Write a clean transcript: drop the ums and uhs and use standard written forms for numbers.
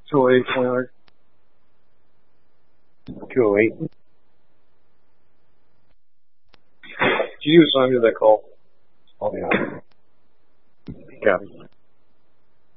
208, 20. 208. Did you assign me that call? Oh, yeah. Got it.